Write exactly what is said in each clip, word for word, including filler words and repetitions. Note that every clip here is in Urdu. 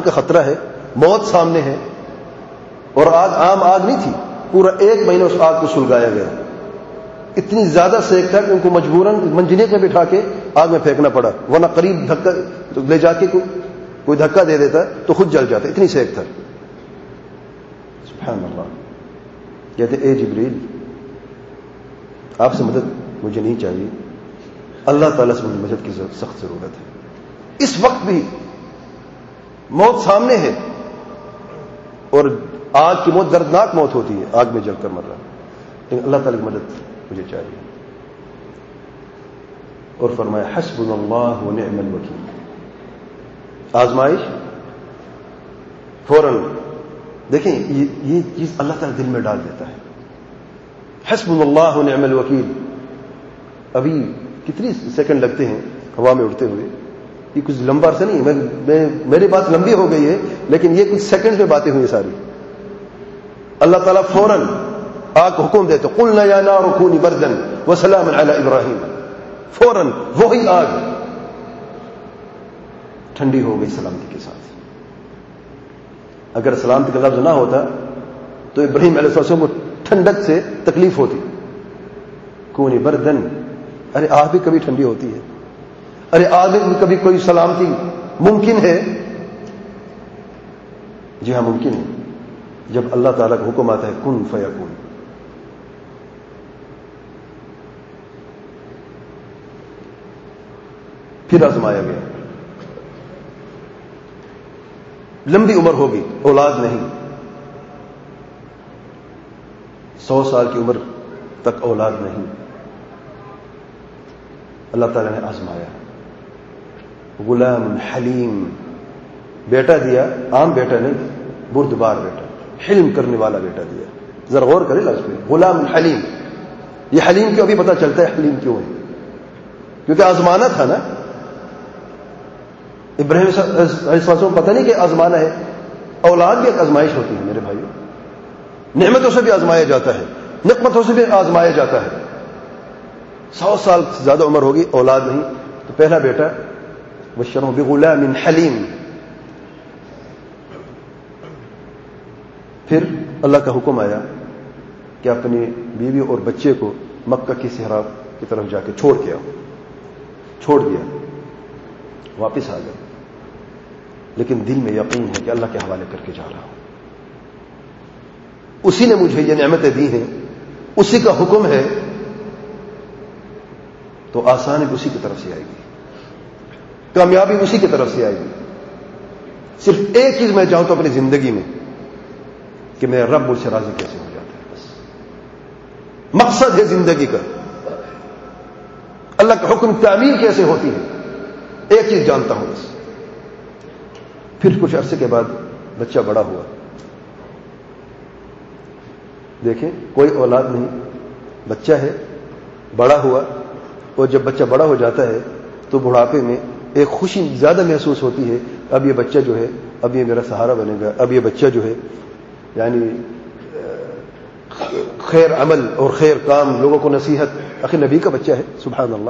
کا خطرہ ہے، موت سامنے ہے، اور آگ عام آگ نہیں تھی، پورا ایک مہینہ اس آگ کو سلگایا گیا. اتنی زیادہ سیک تھا کہ ان کو مجبوراً منجنیق میں بٹھا کے آگ میں پھینکنا پڑا، ورنہ قریب دھکا لے جا کے کوئی دھکا دے دیتا تو خود جل جاتا، اتنی سیک تھا. سبحان اللہ. کہتے اے جبریل، آپ سے مدد مجھے نہیں چاہیے، اللہ تعالیٰ سے مجھے مدد کی سخت ضرورت ہے. اس وقت بھی موت سامنے ہے، اور آگ کی موت دردناک موت ہوتی ہے، آگ میں جل کر مر رہا، لیکن اللہ تعالیٰ کی مدد مجھے چاہیے. اور فرمایا حسبنا اللہ ونعم الوکیل. آزمائش فوراً دیکھیں یہ چیز اللہ تعالیٰ دل میں ڈال دیتا ہے. حسبنا اللہ ونعم الوکیل. ابھی کتنی سیکنڈ لگتے ہیں ہوا میں اڑتے ہوئے، یہ کچھ لمبا عرصہ نہیں ہے، میں میری بات لمبی ہو گئی ہے لیکن یہ کچھ سیکنڈ میں باتیں ہوئی ساری. اللہ تعالیٰ فوراً آگ کو حکم دیتے قلنا یا نار کونی بردا وسلاما علی ابراہیم. فوراً وہی آگ ٹھنڈی ہو گئی سلامتی کے ساتھ. اگر سلامتی کا لفظ نہ ہوتا تو ابراہیم علیہ السلام کو ٹھنڈک سے تکلیف ہوتی. کونی بردن، ارے آگ بھی کبھی ٹھنڈی ہوتی ہے، ارے آگ میں کبھی کوئی سلامتی ممکن ہے. جی ہاں ممکن ہے، جب اللہ تعالیٰ کا حکم آتا ہے کن فیکون. پھر آزمایا گیا. لمبی عمر ہوگی، اولاد نہیں، سو سال کی عمر تک اولاد نہیں. اللہ تعالیٰ نے آزمایا. غلام حلیم، بیٹا دیا، عام بیٹا نہیں، بردبار بیٹا، حلم کرنے والا بیٹا دیا. ذرا غور کرے لفظ پہ، غلام حلیم. یہ حلیم کیوں ابھی پتہ چلتا ہے حلیم کیوں ہے؟ کیونکہ آزمانا تھا نا. ابراہیم علیہ السلام پتہ نہیں کہ آزمانا ہے. اولاد بھی ایک آزمائش ہوتی ہے میرے بھائیوں. نعمتوں سے بھی آزمایا جاتا ہے، نقمتوں سے بھی آزمایا جاتا ہے. سو سال سے زیادہ عمر ہوگی، اولاد نہیں، تو پہلا بیٹا بشرہ بغلام حلیم. پھر اللہ کا حکم آیا کہ اپنی بیوی اور بچے کو مکہ کی صحرا کی طرف جا کے چھوڑ کے آؤ. چھوڑ دیا، واپس آ گئے، لیکن دل میں یقین ہے کہ اللہ کے حوالے کر کے جا رہا ہوں. اسی نے مجھے یہ نعمتیں دی ہیں، اسی کا حکم ہے، تو آسانی بھی اسی کی طرف سے آئے گی، کامیابی اسی کی طرف سے آئے گی. صرف ایک چیز میں چاہوں تو اپنی زندگی میں کہ میرا رب مجھ سے راضی کیسے ہو جاتا ہے. بس مقصد ہے زندگی کا، اللہ کا حکم تعمیل کیسے ہوتی ہے، ایک چیز جانتا ہوں بس. پھر کچھ عرصے کے بعد بچہ بڑا ہوا. دیکھیں کوئی اولاد نہیں، بچہ ہے، بڑا ہوا. اور جب بچہ بڑا ہو جاتا ہے تو بڑھاپے میں ایک خوشی زیادہ محسوس ہوتی ہے. اب یہ بچہ جو ہے اب یہ میرا سہارا بنے گا، اب یہ بچہ جو ہے یعنی خیر عمل اور خیر کام، لوگوں کو نصیحت. آخر نبی کا بچہ ہے، سبحان اللہ.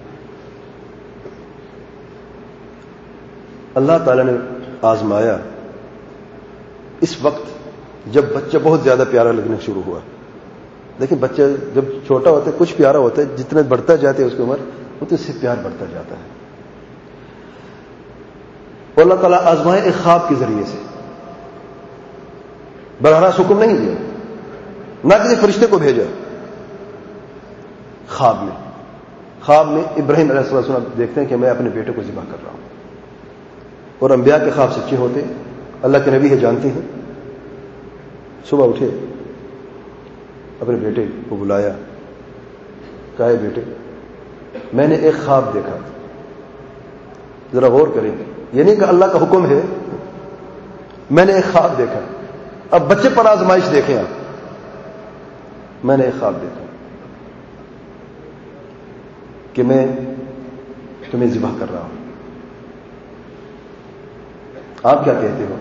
اللہ تعالیٰ نے آزمایا اس وقت جب بچہ بہت زیادہ پیارا لگنا شروع ہوا. لیکن بچہ جب چھوٹا ہوتا ہے کچھ پیارا ہوتا ہے، جتنا بڑھتا جاتا ہے اس کی عمر اتنا اس سے پیار بڑھتا جاتا ہے. اور اللہ تعالیٰ آزمائے ایک خواب کے ذریعے سے، براہ راست حکم نہیں دیا، نہ کسی فرشتے کو بھیجا. خواب میں خواب میں ابراہیم علیہ السلام دیکھتے ہیں کہ میں اپنے بیٹے کو ذبح کر رہا ہوں. اور انبیاء کے خواب سچے ہوتے، اللہ کے نبی ہے جانتے ہیں. صبح اٹھے، اپنے بیٹے کو بلایا، کہا ہے بیٹے میں نے ایک خواب دیکھا. ذرا غور کریں، یہ نہیں کہ اللہ کا حکم ہے، میں نے ایک خواب دیکھا. اب بچے پر آزمائش دیکھیں آپ. میں نے ایک خواب دیکھا کہ میں تمہیں ذبح کر رہا ہوں. آپ کیا کہتے ہو؟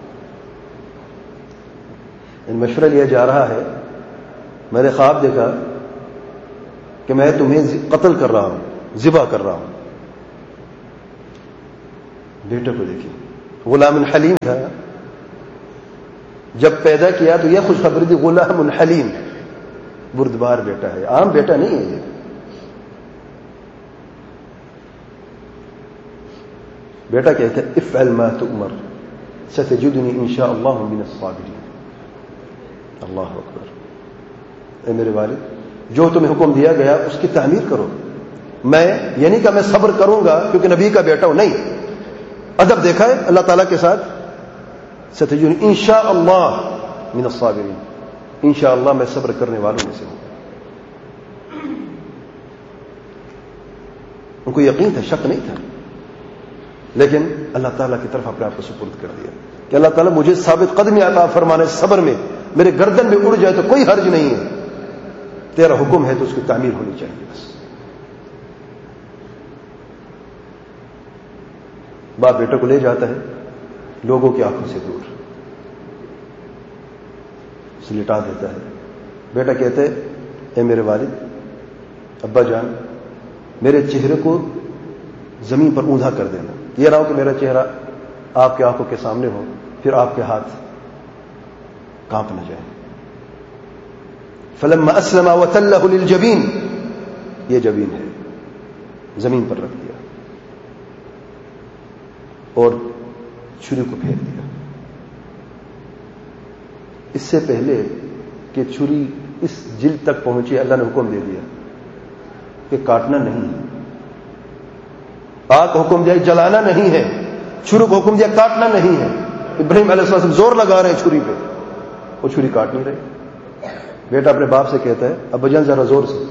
مشورہ لیا جا رہا ہے، میں نے خواب دیکھا کہ میں تمہیں قتل کر رہا ہوں، ذبح کر رہا ہوں. بیٹے کو دیکھیں غلام حلیم تھا. جب پیدا کیا تو یہ خوشخبری تھی غلام حلیم, بردبار بیٹا ہے, عام بیٹا نہیں ہے یہ. بیٹا کہتا ہے افعل ما تؤمر ستجدنی انشاء اللہ من الصابرین. اللہ اکبر. اے میرے والد, جو تمہیں حکم دیا گیا اس کی تعمیر کرو. میں یہ نہیں کہ میں صبر کروں گا کیونکہ نبی کا بیٹا ہوں, نہیں. ادب دیکھا ہے اللہ تعالیٰ کے ساتھ. ستجدنی انشاء اللہ من الصابرین, انشاء اللہ میں صبر کرنے والوں میں سے ہوں. ان کو یقین تھا, شک نہیں تھا, لیکن اللہ تعالیٰ کی طرف اپنے آپ کو سپرد کر دیا کہ اللہ تعالیٰ مجھے ثابت قدمی عطا فرمانے صبر میں, میرے گردن میں اڑ جائے تو کوئی حرج نہیں ہے, تیرا حکم ہے تو اس کی تعمیر ہونی چاہیے. بس باپ بیٹے کو لے جاتا ہے لوگوں کی آنکھوں سے دور, اسے لٹا دیتا ہے. بیٹا کہتے اے میرے والد, ابا جان, میرے چہرے کو زمین پر اوندا کر دینا, یہ نہ ہو کہ میرا چہرہ آپ کی آنکھوں کے سامنے ہو پھر آپ کے ہاتھ کانپ نہ جائیں. فلما اسلم وتلہ للجبین, یہ جبین ہے, زمین پر رکھ دیا اور چھری کو پھینک دیا. اس سے پہلے کہ چھری اس جلد تک پہنچی اللہ نے حکم دے دیا کہ کاٹنا نہیں ہے. آگ کو حکم دیا جلانا نہیں ہے, چھری کو حکم دیا کاٹنا نہیں ہے. ابراہیم علیہ السلام زور لگا رہے ہیں چھری پہ, وہ چھری کاٹ نہیں رہے. بیٹا اپنے باپ سے کہتا ہے ابا جان ذرا زور سے.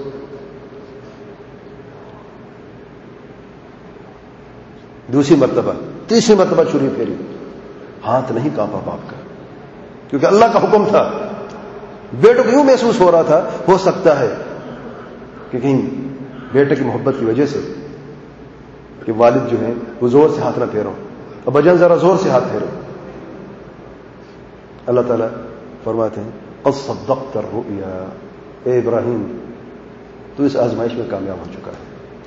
دوسری مرتبہ, تیسری مرتبہ چھری پھیری, ہاتھ نہیں کانپا باپ کا, کیونکہ اللہ کا حکم تھا. بیٹے کو یوں محسوس ہو رہا تھا ہو سکتا ہے کہ کہیں بیٹے کی محبت کی وجہ سے کہ والد جو ہیں وہ زور سے ہاتھ نہ پھیرو, ابا جان ذرا زور سے ہاتھ پھیرو. اللہ تعالیٰ فرماتے ہیں قد صدقت الرؤیا, اے ابراہیم تو اس آزمائش میں کامیاب ہو چکا ہے,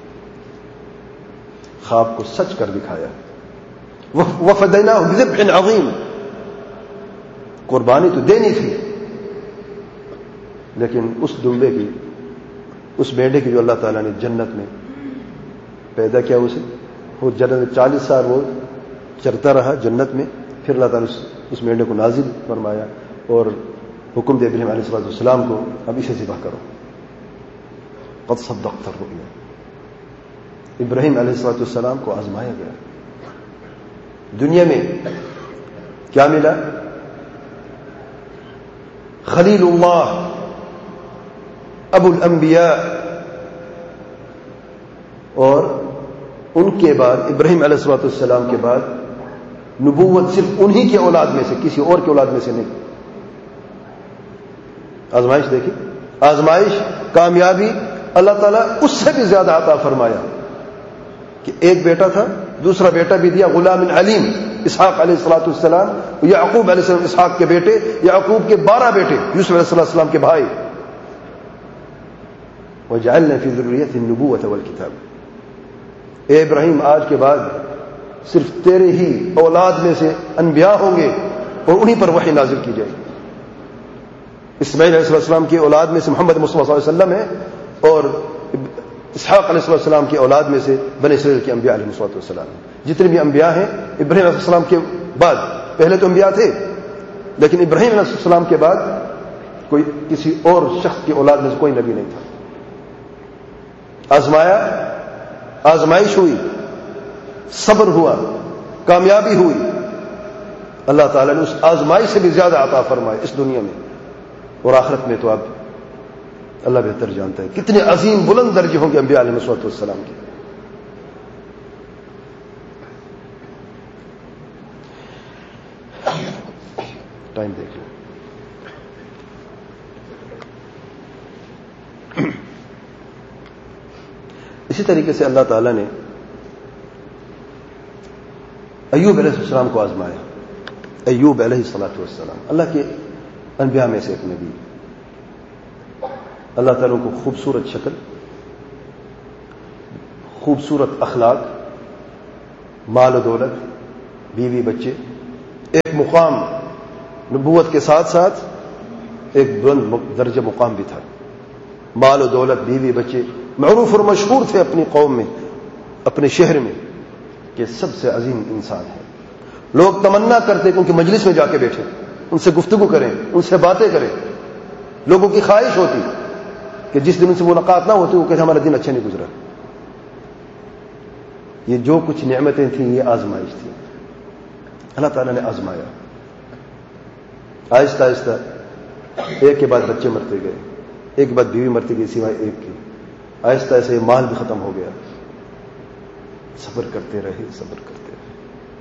خواب کو سچ کر دکھایا. وفدیناہ بذبح عظیم, قربانی تو دینی تھی لیکن اس دمبے کی, اس بیٹے کی جو اللہ تعالیٰ نے جنت میں پیدا کیا, اسے وہ جنت میں چالیس سال وہ چرتا رہا جنت میں. پھر اللہ تعالیٰ اس میڈے کو نازل فرمایا اور حکم دے ابراہیم علیہ السلام کو اب اسے ذبح کرو. قد صدقت الرؤیا. ابراہیم علیہ السلام کو آزمایا گیا. دنیا میں کیا ملا؟ خلیل اللہ, ابو الانبیاء, اور ان کے بعد ابراہیم علیہ السلام کے بعد نبوت صرف انہی کے اولاد میں سے, کسی اور کے اولاد میں سے نہیں. آزمائش دیکھیں, آزمائش کامیابی اللہ تعالیٰ اس سے بھی زیادہ عطا فرمایا کہ ایک بیٹا تھا, دوسرا بیٹا بھی دیا غلام علیم اسحاق علیہ الصلوۃ والسلام, یعقوب علیہ السلام اسحاق کے بیٹے, یعقوب کے بارہ بیٹے, یوسف علیہ السلام کے بھائی. وجعلنا فی ذریته النبوۃ والکتاب. اے ابراہیم آج کے بعد صرف تیرے ہی اولاد میں سے انبیاء ہوں گے اور انہی پر وحی نازل کی جائے گی. اسماعیل علیہ السلام کی اولاد میں سے محمد مصطفیٰ صلی اللہ علیہ وسلم ہے اور اسحاق علیہ السلام کی اولاد میں سے بنی اسرائیل کے انبیاء علیہ السلام. جتنے بھی انبیاء ہیں ابراہیم علیہ السلام کے بعد, پہلے تو انبیاء تھے لیکن ابراہیم علیہ السلام کے بعد کوئی کسی اور شخص کی اولاد میں سے کوئی نبی نہیں تھا. آزمایا, آزمائش ہوئی, صبر ہوا, کامیابی ہوئی. اللہ تعالیٰ نے اس آزمائش سے بھی زیادہ عطا فرمائے اس دنیا میں اور آخرت میں. تو اب اللہ بہتر جانتا ہے کتنے عظیم بلند درجے ہوں گے انبیاء علیہ السلام کے. ٹائم دیکھ لو. اسی طریقے سے اللہ تعالیٰ نے ایوب علیہ السلام کو آزمایا. ایوب علیہ الصلوۃ والسلام اللہ کے انبیاء میں سے ایک نبی. اللہ تعالیٰ کو خوبصورت شکل, خوبصورت اخلاق, مال و دولت, بیوی بچے، ایک مقام نبوت کے ساتھ ساتھ ایک بلند درجہ مقام بھی تھا. مال و دولت، بیوی بچے، معروف اور مشہور تھے اپنی قوم میں، اپنے شہر میں کہ سب سے عظیم انسان ہے. لوگ تمنا کرتے کہ ان کی مجلس میں جا کے بیٹھیں، ان سے گفتگو کریں، ان سے باتیں کریں. لوگوں کی خواہش ہوتی کہ جس دن ان سے ملاقات نہ ہوتی وہ کہتے ہمارا دن اچھا نہیں گزرا. یہ جو کچھ نعمتیں تھیں یہ آزمائش تھی، اللہ تعالیٰ نے آزمایا. آہستہ آہستہ ایک کے بعد بچے مرتے گئے، ایک کے بعد بیوی مرتی گئی سوائے ایک کی. آہستہ آہستہ یہ مال بھی ختم ہو گیا. صبر کرتے رہے صبر کرتے رہے.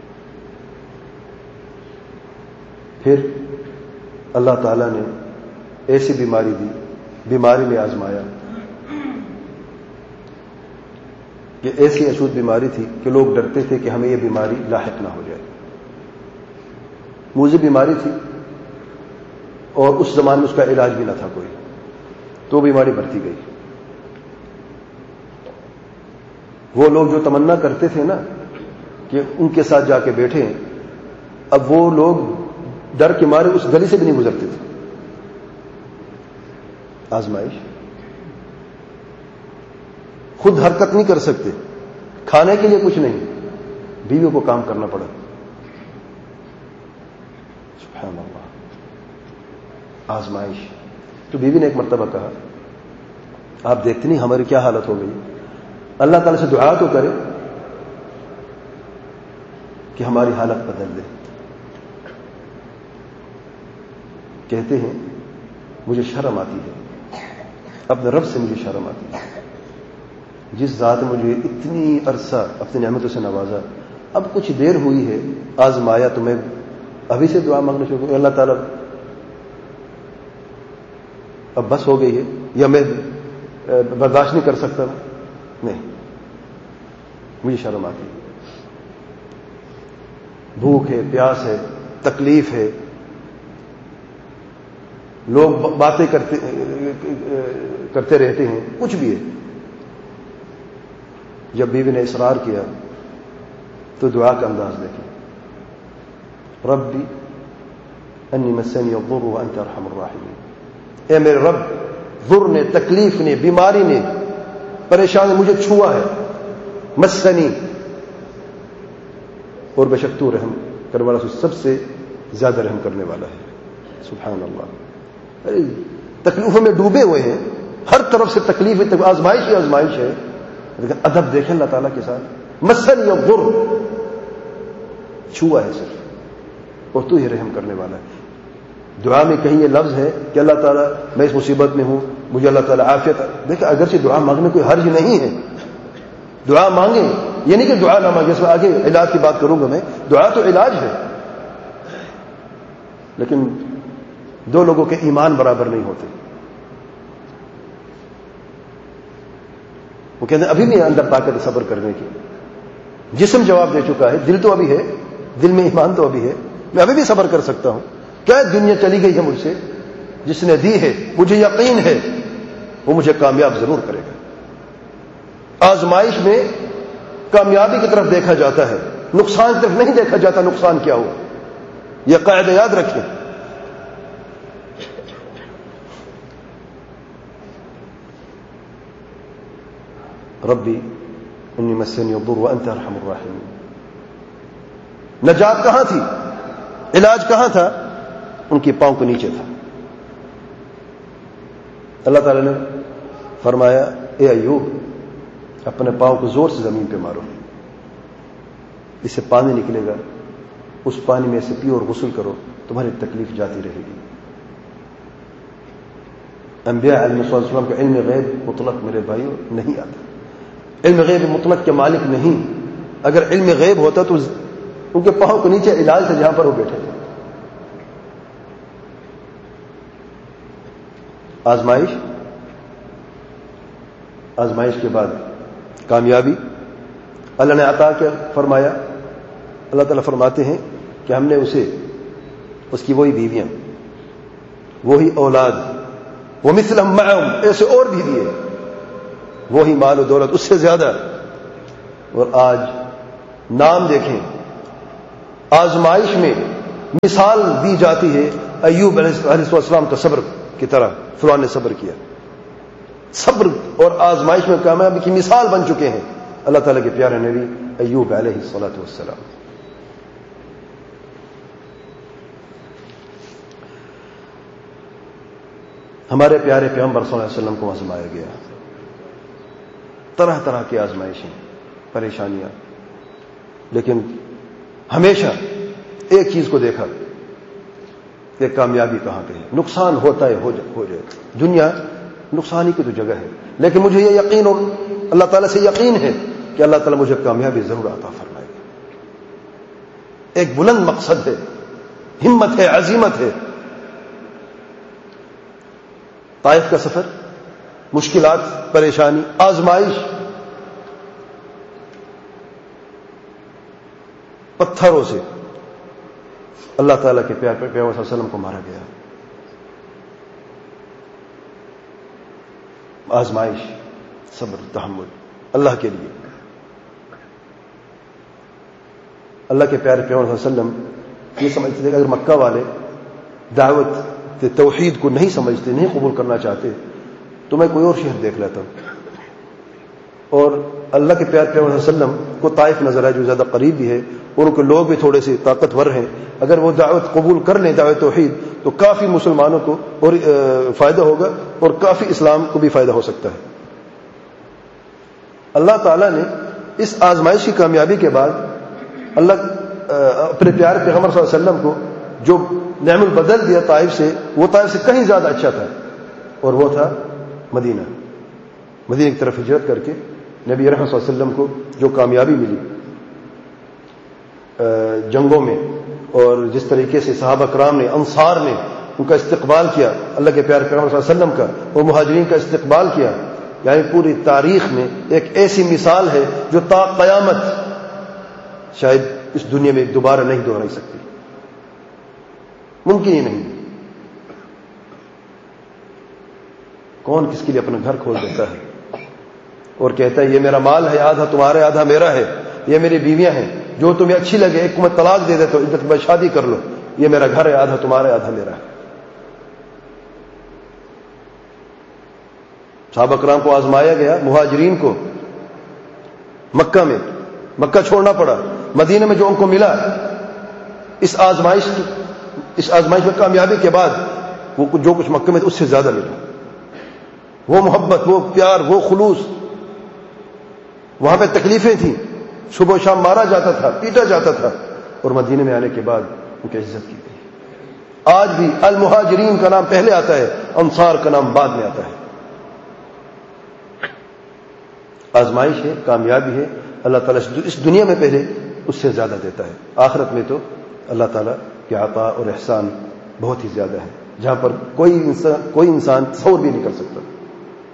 پھر اللہ تعالیٰ نے ایسی بیماری دی، بیماری میں آزمایا کہ ایسی اشود بیماری تھی کہ لوگ ڈرتے تھے کہ ہمیں یہ بیماری لاحق نہ ہو جائے. مجھے بیماری تھی اور اس زمانے میں اس کا علاج بھی نہ تھا کوئی، تو بیماری بڑھتی گئی. وہ لوگ جو تمنا کرتے تھے نا کہ ان کے ساتھ جا کے بیٹھیں، اب وہ لوگ ڈر کے مارے اس گلی سے بھی نہیں گزرتے تھے. آزمائش. خود حرکت نہیں کر سکتے، کھانے کے لیے کچھ نہیں، بیوی کو کام کرنا پڑا. سبحان اللہ. آزمائش. تو بیوی نے ایک مرتبہ کہا آپ دیکھتے نہیں ہماری کیا حالت ہو گئی، اللہ تعالی سے دعا تو کرے کہ ہماری حالت بدل دے. کہتے ہیں مجھے شرم آتی ہے، اپنے رب سے مجھے شرم آتی ہے، جس ذات نے مجھے اتنی عرصہ اپنی نعمتوں سے نوازا، اب کچھ دیر ہوئی ہے آزمایا تو میں ابھی سے دعا مانگنا شروع کروں، اللہ تعالیٰ اب بس ہو گئی ہے یا میں برداشت نہیں کر سکتا ہوں. نہیں، مجھے شرم آتی ہے. بھوک ہے، پیاس ہے، تکلیف ہے، لوگ باتیں کرتے کرتے رہتے ہیں، کچھ بھی ہے. جب بیوی نے اصرار کیا تو دعا کا انداز دیکھیں. ربی انی مسنی الضر وانت ارحم الراحمین. اے میرے رب، ضر نے، تکلیف نے، بیماری نے، پریشانی مجھے چھوا ہے. مسنی، اور بے شک تو رحم کرنے والا سب سے زیادہ رحم کرنے والا ہے. سبحان اللہ. ارے تکلیفوں میں ڈوبے ہوئے ہیں، ہر طرف سے تکلیف ہے، آزمائش ہی آزمائش ہے، لیکن ادب دیکھیں اللہ تعالیٰ کے ساتھ. مسنی الضر، چھوا ہے صرف، اور تو ہی رحم کرنے والا ہے. دعا میں کہیں یہ لفظ ہے کہ اللہ تعالیٰ میں اس مصیبت میں ہوں، مجھے اللہ تعالیٰ عافیت. دیکھیں اگرچہ دعا مانگنے کوئی حرج نہیں ہے، دعا مانگیں، یہ نہیں کہ دعا نہ مانگیں. اس میں آگے علاج کی بات کروں گا میں. دعا تو علاج ہے، لیکن دو لوگوں کے ایمان برابر نہیں ہوتے. وہ کہتے ہیں ابھی بھی اندر طاقت صبر کرنے کی. جسم جواب دے چکا ہے، دل تو ابھی ہے، دل میں ایمان تو ابھی ہے، میں ابھی بھی صبر کر سکتا ہوں. کیا دنیا چلی گئی ہے مجھ سے، جس نے دی ہے مجھے یقین ہے وہ مجھے کامیاب ضرور کرے گا. آزمائش میں کامیابی کی طرف دیکھا جاتا ہے، نقصان کی طرف نہیں دیکھا جاتا. نقصان کیا ہوا، یہ قاعدہ یاد رکھیں. ربی انی مسنی الضر وانت ارحم الراحمین. نجات کہاں تھی، علاج کہاں تھا؟ ان کے پاؤں کے نیچے تھا. اللہ تعالی نے فرمایا اے ایوب، اپنے پاؤں کو زور سے زمین پہ مارو، اس سے پانی نکلے گا، اس پانی میں سے پیو اور غسل کرو، تمہاری تکلیف جاتی رہے گی. انبیاء علیہ السلام کا علم غیب مطلق میرے بھائیوں نہیں آتا. علم غیب مطلق کے مالک نہیں. اگر علم غیب ہوتا تو ان کے پاؤں کے نیچے علاج تھا جہاں پر وہ بیٹھے تھے. آزمائش، آزمائش کے بعد کامیابی. اللہ نے عطا کیا فرمایا. اللہ تعالیٰ فرماتے ہیں کہ ہم نے اسے، اس کی وہی بیویاں، وہی اولاد، وہ مثلہم معہم، ایسے اور بھی دیے، وہی مال و دولت، اس سے زیادہ. اور آج نام دیکھیں، آزمائش میں مثال دی جاتی ہے ایوب علیہ السلام کا صبر کی طرح. فلان نے صبر کیا. صبر اور آزمائش میں کامیابی کی مثال بن چکے ہیں اللہ تعالیٰ کے پیارے نبی ایوب علیہ الصلوۃ والسلام. ہمارے پیارے پیغمبر صلی اللہ علیہ وسلم کو آزمایا گیا. طرح طرح کی آزمائشیں، پریشانیاں، لیکن ہمیشہ ایک چیز کو دیکھا کہ کامیابی کہاں پہ ہے. نقصان ہوتا ہے ہو جائے، دنیا نقصان ہی کی تو جگہ ہے، لیکن مجھے یہ یقین اور اللہ تعالیٰ سے یقین ہے کہ اللہ تعالیٰ مجھے کامیابی ضرور عطا فرمائے گا. ایک بلند مقصد ہے، ہمت ہے، عزیمت ہے. طائف کا سفر، مشکلات، پریشانی، آزمائش، پتھروں سے اللہ تعالیٰ کے پیارے پیغمبر صلی اللہ علیہ وسلم کو مارا گیا. آزمائش، صبر، تحمل اللہ کے لیے. اللہ کے پیارے پیغمبر صلی اللہ علیہ وسلم یہ سمجھتے تھے کہ اگر مکہ والے دعوت توحید کو نہیں سمجھتے، نہیں قبول کرنا چاہتے تو میں کوئی اور شہر دیکھ لیتا ہوں. اور اللہ کے پیارے پیغمبر صلی اللہ علیہ وسلم کو طائف نظر آئے جو زیادہ قریب بھی ہے اور ان کے لوگ بھی تھوڑے سے طاقتور ہیں. اگر وہ دعوت قبول کر لیں، دعوت توحید، تو کافی مسلمانوں کو اور فائدہ ہوگا اور کافی اسلام کو بھی فائدہ ہو سکتا ہے. اللہ تعالیٰ نے اس آزمائش کی کامیابی کے بعد اللہ اپنے پیارے پیغمبر صلی اللہ علیہ وسلم کو جو نعم البدل دیا طائف سے، وہ طائف سے کہیں زیادہ اچھا تھا، اور وہ تھا مدینہ. مدینہ کی طرف ہجرت کر کے نبی رحمت صلی اللہ علیہ وسلم کو جو کامیابی ملی جنگوں میں، اور جس طریقے سے صحابہ کرام نے، انصار نے ان کا استقبال کیا، اللہ کے پیارے پیغمبر صلی اللہ علیہ وسلم کا اور مہاجرین کا استقبال کیا، یعنی پوری تاریخ میں ایک ایسی مثال ہے جو تا قیامت شاید اس دنیا میں دوبارہ نہیں دہرائی سکتی، ممکن ہی نہیں. کون کس کے لیے اپنا گھر کھول دیتا ہے اور کہتا ہے یہ میرا مال ہے، آدھا تمہارے آدھا میرا ہے، یہ میری بیویاں ہیں، جو تمہیں اچھی لگے ایک کو میں طلاق دے دیتا ہوں، عزت میں شادی کر لو، یہ میرا گھر ہے، آدھا تمہارے آدھا میرا ہے. صحابہ کرام کو آزمایا گیا، مہاجرین کو مکہ میں مکہ چھوڑنا پڑا. مدینہ میں جو ان کو ملا اس آزمائش کی اس آزمائش میں کامیابی کے بعد، وہ جو کچھ مکہ میں اس سے زیادہ ملا. وہ محبت، وہ پیار، وہ خلوص. وہاں پہ تکلیفیں تھیں، صبح و شام مارا جاتا تھا، پیٹا جاتا تھا، اور مدینے میں آنے کے بعد ان کی عزت کی گئی. آج بھی المہاجرین کا نام پہلے آتا ہے، انصار کا نام بعد میں آتا ہے. آزمائش ہے، کامیابی ہے، اللہ تعالیٰ اس دنیا میں پہلے اس سے زیادہ دیتا ہے. آخرت میں تو اللہ تعالیٰ کے عطا اور احسان بہت ہی زیادہ ہے، جہاں پر کوئی انسان کوئی انسان تصور بھی نہیں کر سکتا.